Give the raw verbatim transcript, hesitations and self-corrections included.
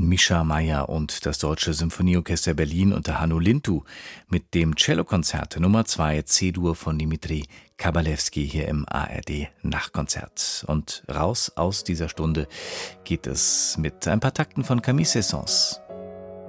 Mischa Meyer und das Deutsche Symphonieorchester Berlin unter Hanno Lintu mit dem Cellokonzert Nummer zwei C-Dur von Dimitri Kabalewski hier im A R D Nachtkonzert. Und raus aus dieser Stunde geht es mit ein paar Takten von Camille Saint-Saëns.